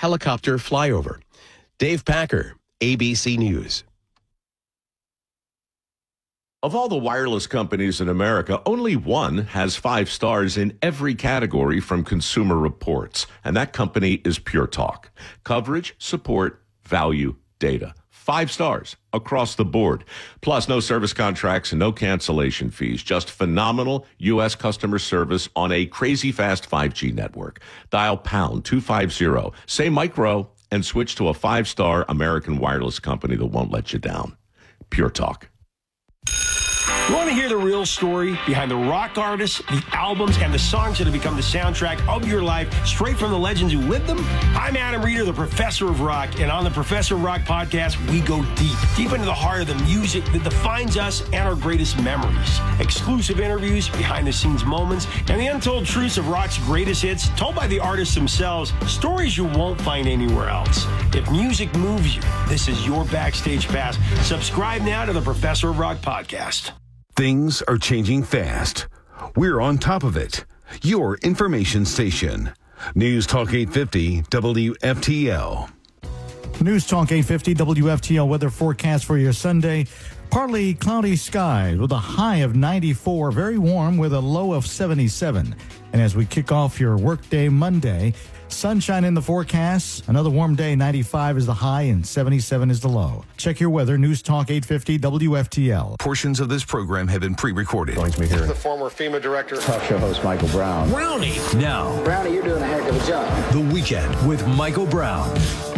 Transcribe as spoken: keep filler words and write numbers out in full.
helicopter flyover. Dave Packer, A B C News. Of all the wireless companies in America, only one has five stars in every category from Consumer Reports, and that company is Pure Talk. Coverage, support, value, data. Five stars across the board. Plus, no service contracts and no cancellation fees. Just phenomenal U S customer service on a crazy fast five G network. Dial pound two fifty, say micro, and switch to a five-star American wireless company that won't let you down. Pure Talk. You want to hear the real story behind the rock artists, the albums, and the songs that have become the soundtrack of your life, straight from the legends who lived them? I'm Adam Reeder, the Professor of Rock, and on the Professor of Rock podcast, we go deep, deep into the heart of the music that defines us and our greatest memories. Exclusive interviews, behind-the-scenes moments, and the untold truths of rock's greatest hits, told by the artists themselves, stories you won't find anywhere else. If music moves you, this is your backstage pass. Subscribe now to the Professor of Rock podcast. Things are changing fast. We're on top of it. Your information station. News Talk eight fifty W F T L. News Talk eight fifty W F T L weather forecast for your Sunday. Partly cloudy skies with a high of ninety-four. Very warm with a low of seventy-seven. And as we kick off your workday Monday, sunshine in the forecast. Another warm day. ninety-five is the high and seventy-seven is the low. Check your weather. News Talk eight fifty W F T L. Portions of this program have been pre-recorded. Joins me here. The former FEMA director. Talk show host Michael Brown. Brownie. Now. Brownie, you're doing a heck of a job. The Weekend with Michael Brown.